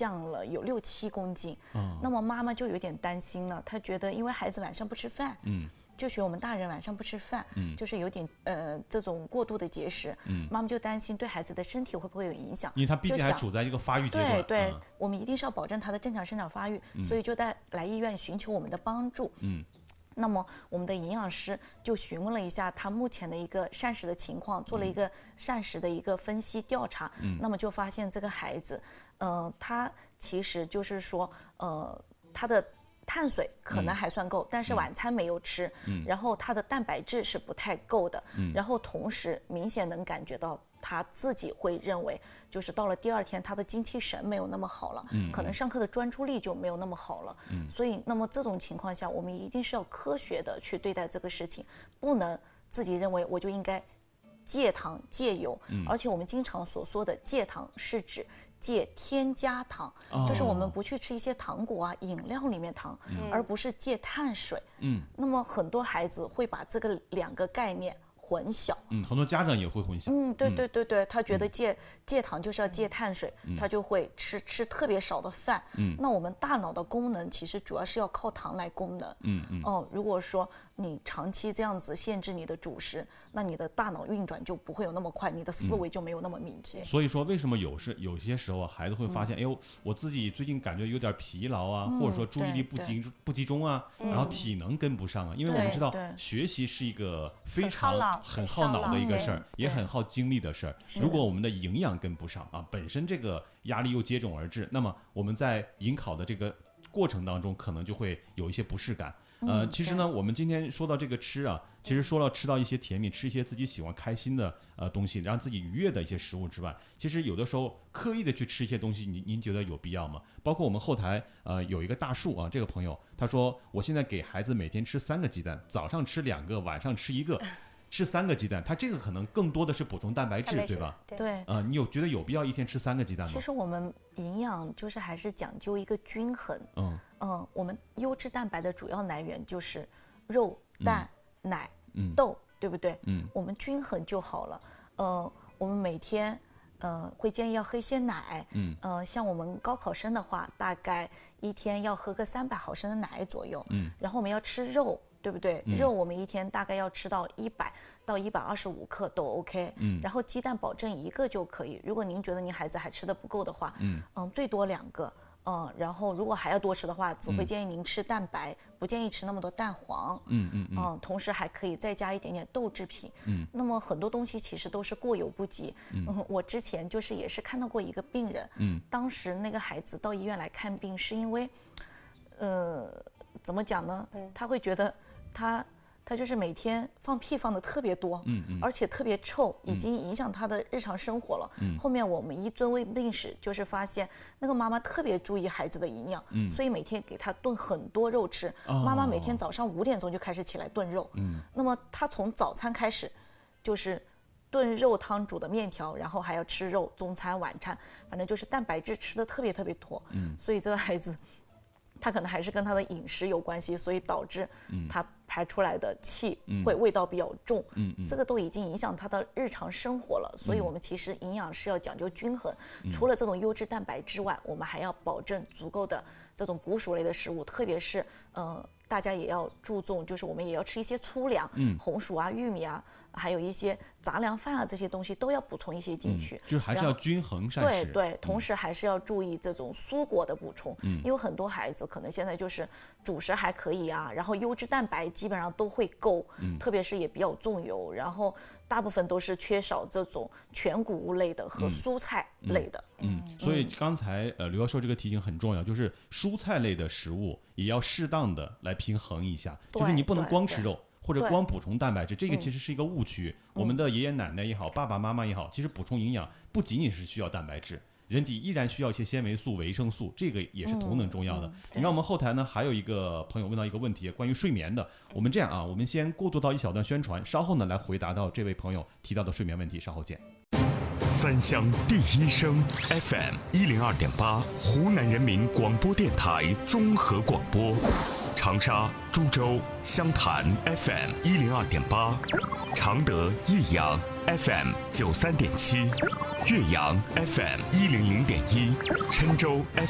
降了有6-7公斤。那么妈妈就有点担心了，她觉得因为孩子晚上不吃饭，就学我们大人晚上不吃饭，就是有点这种过度的节食，妈妈就担心对孩子的身体会不会有影响， 因为他毕竟还处在一个发育阶段。 对，我们一定是要保证他的正常生长发育，所以就来医院寻求我们的帮助。那么我们的营养师就询问了一下他目前的一个膳食的情况，做了一个膳食的一个分析调查。那么就发现这个孩子，他其实就是说，他的碳水可能还算够，但是晚餐没有吃，然后他的蛋白质是不太够的，然后同时明显能感觉到他自己会认为，就是到了第2天他的精气神没有那么好了，可能上课的专注力就没有那么好了，所以那么这种情况下，我们一定是要科学的去对待这个事情，不能自己认为我就应该戒糖戒油，而且我们经常所说的戒糖是指戒添加糖，就是我们不去吃一些糖果啊、饮料里面糖，而不是戒碳水。那么很多孩子会把这个2个概念混淆。 很多家长也会混淆。 对，他觉得戒糖就是要戒碳水，他就会吃特别少的饭。那我们大脑的功能其实主要是要靠糖来功能。如果说你长期这样子限制你的主食，那你的大脑运转就不会有那么快，你的思维就没有那么敏捷。 所以说，为什么有些时候啊，孩子会发现，哎呦，我自己最近感觉有点疲劳啊，或者说注意力不集中啊，然后体能跟不上啊，因为我们知道学习是一个非常很耗脑的一个事儿，也很耗精力的事儿。如果我们的营养跟不上啊，本身这个压力又接踵而至，那么我们在迎考的这个过程当中，可能就会有一些不适感。其实呢，我们今天说到这个吃啊，其实说到吃到一些甜品，吃一些自己喜欢开心的东西，让自己愉悦的一些食物之外，其实有的时候刻意的去吃一些东西，您觉得有必要吗？包括我们后台有一个大树啊，这个朋友他说，我现在给孩子每天吃3个鸡蛋，早上吃2个，晚上吃1个。吃3个鸡蛋，它这个可能更多的是补充蛋白质，对吧？ 对。 你觉得有必要一天吃3个鸡蛋吗？ 其实我们营养就是还是讲究一个均衡。我们优质蛋白的主要来源就是肉、蛋、奶、豆，对不对？我们均衡就好了。我们每天会建议要喝一些奶。像我们高考生的话，大概1天要喝个300毫升的奶左右。然后我们要吃肉。对不对？肉我们1天大概要吃到100到125克都 OK。然后鸡蛋保证1个就可以。如果您觉得您孩子还吃得不够的话，最多2个。然后如果还要多吃的话，只会建议您吃蛋白，不建议吃那么多蛋黄。同时还可以再加一点点豆制品。那么很多东西其实都是过犹不及。我之前就是也是看到过一个病人，当时那个孩子到医院来看病，是因为，怎么讲呢？他会觉得他就是每天放屁放的特别多，而且特别臭，已经影响他的日常生活了。后面我们一追问病史，就是发现那个妈妈特别注意孩子的营养，所以每天给他炖很多肉吃。妈妈每天早上5点钟就开始起来炖肉。那么他从早餐开始就是炖肉汤煮的面条，然后还要吃肉，中餐晚餐，反正就是蛋白质吃的特别特别多。所以这个孩子他可能还是跟他的饮食有关系，所以导致他排出来的气会味道比较重。这个都已经影响他的日常生活了。所以我们其实营养是要讲究均衡。除了这种优质蛋白之外，我们还要保证足够的这种谷薯类的食物，特别是大家也要注重，就是我们也要吃一些粗粮，红薯啊、玉米啊，还有一些杂粮饭啊，这些东西都要补充一些进去。 就是还是要均衡膳食。 对，同时还是要注意这种蔬果的补充。因为很多孩子可能现在就是主食还可以啊，然后优质蛋白基本上都会够，特别是也比较重油，然后大部分都是缺少这种全谷物类的和蔬菜类的。 所以刚才刘教授这个提醒很重要，就是蔬菜类的食物也要适当的来平衡一下，就是你不能光吃肉或者光补充蛋白质，这个其实是一个误区。我们的爷爷奶奶也好，爸爸妈妈也好，其实补充营养不仅仅是需要蛋白质，人体依然需要一些纤维素、维生素，这个也是同等重要的。你看我们后台呢还有一个朋友问到一个问题，关于睡眠的。我们这样啊，我们先过渡到一小段宣传，稍后呢来回答到这位朋友提到的睡眠问题，稍后见。 三湘第一声 FM 102.8，湖南人民广播电台综合广播。长沙、株洲、湘潭 FM 102.8，常德、益阳 FM 93.7，岳阳 FM 100.1，郴州